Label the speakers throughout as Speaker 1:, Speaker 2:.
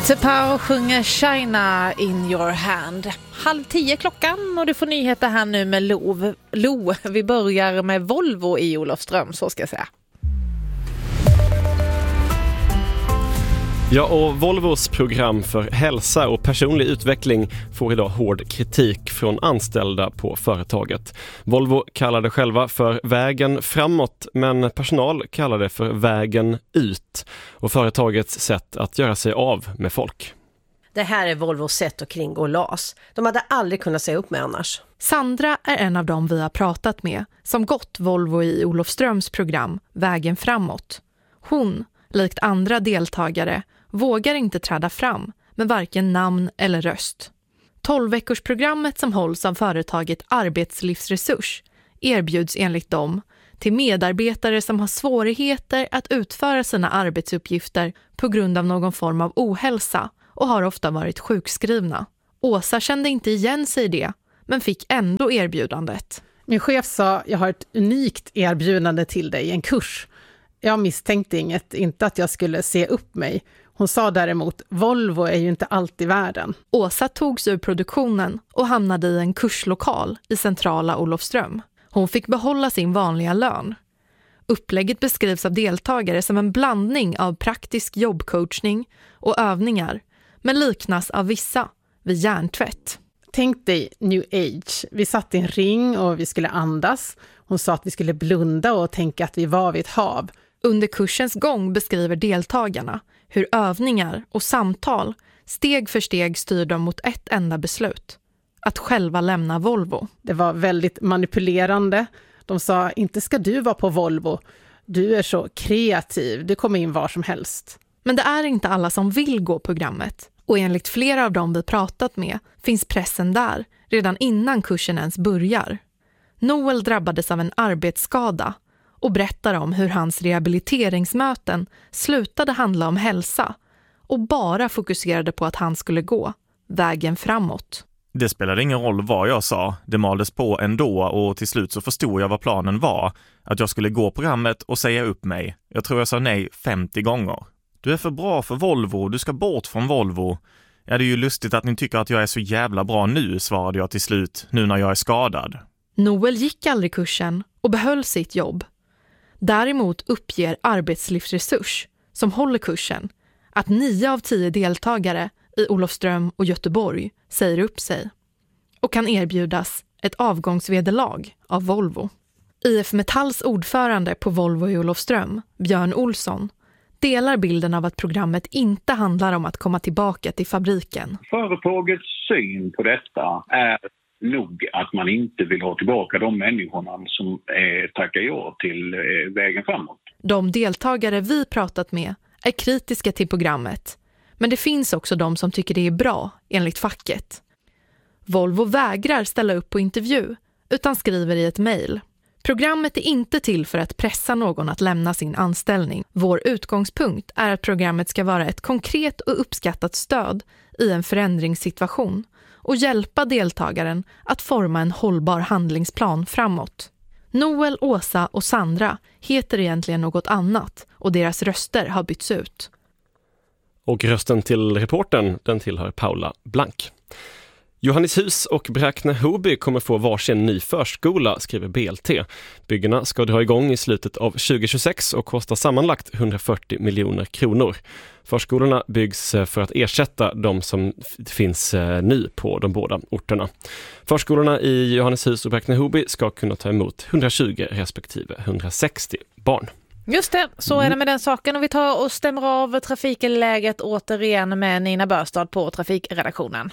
Speaker 1: T'Pau sjunger China in your hand. 9:30 klockan och du får nyheter här nu med Lo. Vi börjar med Volvo i Olofström, så ska jag säga.
Speaker 2: Ja, och Volvos program för hälsa och personlig utveckling får idag hård kritik från anställda på företaget. Volvo kallar det själva för vägen framåt, men personal kallar det för vägen ut och företagets sätt att göra sig av med folk.
Speaker 3: Det här är Volvos sätt att kringgå LAS. De hade aldrig kunnat säga upp mig annars.
Speaker 4: Sandra är en av dem vi har pratat med som gått Volvo i Olofströms program Vägen framåt. Hon, likt andra deltagare, vågar inte träda fram med varken namn eller röst. 12-veckorsprogrammet som hålls av företaget Arbetslivsresurs erbjuds enligt dem till medarbetare som har svårigheter att utföra sina arbetsuppgifter på grund av någon form av ohälsa och har ofta varit sjukskrivna. Åsa kände inte igen sig i det, men fick ändå erbjudandet.
Speaker 5: Min chef sa, jag har ett unikt erbjudande till dig, en kurs. Jag misstänkte inte att jag skulle se upp mig. Hon sa däremot, Volvo är ju inte alltid världen.
Speaker 4: Åsa togs ur produktionen och hamnade i en kurslokal i centrala Olofström. Hon fick behålla sin vanliga lön. Upplägget beskrivs av deltagare som en blandning av praktisk jobbcoachning och övningar, men liknas av vissa vid hjärntvätt.
Speaker 5: Tänk dig New Age. Vi satt i en ring och vi skulle andas. Hon sa att vi skulle blunda och tänka att vi var vid ett hav.
Speaker 4: Under kursens gång beskriver deltagarna hur övningar och samtal steg för steg styr dem mot ett enda beslut. Att själva lämna Volvo.
Speaker 5: Det var väldigt manipulerande. De sa, inte ska du vara på Volvo. Du är så kreativ, du kommer in var som helst.
Speaker 4: Men det är inte alla som vill gå programmet. Och enligt flera av dem vi pratat med finns pressen där redan innan kursen ens börjar. Noel drabbades av en arbetsskada och berättar om hur hans rehabiliteringsmöten slutade handla om hälsa och bara fokuserade på att han skulle gå vägen framåt.
Speaker 6: Det spelade ingen roll vad jag sa, det maldes på ändå och till slut så förstod jag vad planen var. Att jag skulle gå programmet och säga upp mig. Jag tror jag sa nej 50 gånger. Du är för bra för Volvo, du ska bort från Volvo. Ja, det är ju lustigt att ni tycker att jag är så jävla bra nu, svarade jag till slut, nu när jag är skadad.
Speaker 4: Noel gick aldrig kursen och behöll sitt jobb. Däremot uppger Arbetslivsresurs, som håller kursen, att 9 av 10 deltagare i Olofström och Göteborg säger upp sig och kan erbjudas ett avgångsvederlag av Volvo. IF Metalls ordförande på Volvo i Olofström, Björn Olsson, delar bilden av att programmet inte handlar om att komma tillbaka till fabriken.
Speaker 7: Företagets syn på detta är nog att man inte vill ha tillbaka de människorna som tackar ja till vägen framåt.
Speaker 4: De deltagare vi pratat med är kritiska till programmet, men det finns också de som tycker det är bra enligt facket. Volvo vägrar ställa upp på intervju utan skriver i ett mejl. Programmet är inte till för att pressa någon att lämna sin anställning. Vår utgångspunkt är att programmet ska vara ett konkret och uppskattat stöd i en förändringssituation och hjälpa deltagaren att forma en hållbar handlingsplan framåt. Noel, Åsa och Sandra heter egentligen något annat och deras röster har bytts ut.
Speaker 2: Och rösten till reportern, den tillhör Paula Blank. Johannishus och Bräkne-Hoby kommer få varsin ny förskola, skriver BLT. Byggena ska dra igång i slutet av 2026 och kostar sammanlagt 140 miljoner kronor. Förskolorna byggs för att ersätta de som finns nu på de båda orterna. Förskolorna i Johannishus och Bräkne-Hoby ska kunna ta emot 120 respektive 160 barn.
Speaker 1: Just det, så är det med den saken. Och vi tar och stämmer av trafikläget återigen med Nina Börstad på trafikredaktionen.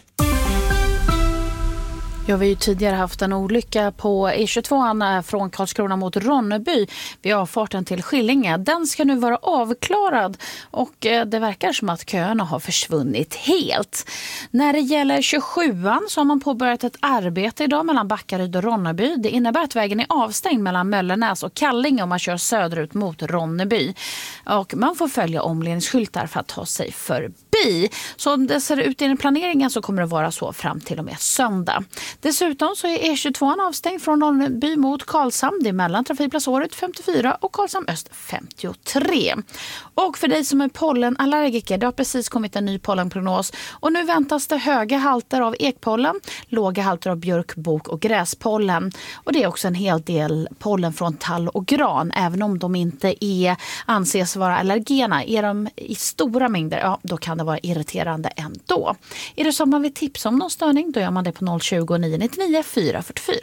Speaker 8: Jag har ju tidigare haft en olycka på E22 från Karlskrona mot Ronneby vid avfarten till Skillinge. Den ska nu vara avklarad och det verkar som att köerna har försvunnit helt. När det gäller 27an så har man påbörjat ett arbete idag mellan Backaryd och Ronneby. Det innebär att vägen är avstängd mellan Möllenäs och Kallinge om man kör söderut mot Ronneby. Och man får följa omledningsskyltar för att ta sig förbi. bli. Så om det ser ut i den planeringen så kommer det vara så fram till och med söndag. Dessutom så är E22 avstängd från Ronneby mot Karlshamn. Det är mellan trafikplatsåret 54 och Karlshamn Öst 53. Och för dig som är pollenallergiker, det har precis kommit en ny pollenprognos. Och nu väntas det höga halter av ekpollen, låga halter av björk, bok och gräspollen. Och det är också en hel del pollen från tall och gran, även om de inte anses vara allergena. Är de i stora mängder, ja, då kan det vara irriterande ändå. Är det så att man vill tipsa om någon störning, då gör man det på 020 999 444.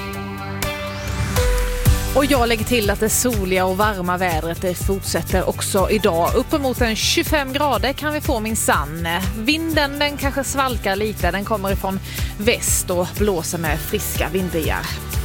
Speaker 1: Och jag lägger till att det soliga och varma vädret det fortsätter också idag. Uppemot en 25 grader kan vi få minsann. Vinden den kanske svalkar lite, den kommer ifrån väst och blåser med friska vindriar.